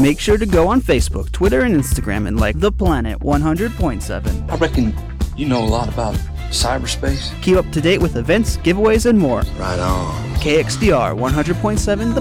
Make sure to go on Facebook, Twitter, and Instagram and like The Planet 100.7. I reckon you know a lot about cyberspace. Keep up to date with events, giveaways, and more. Right on. KXDR 100.7 The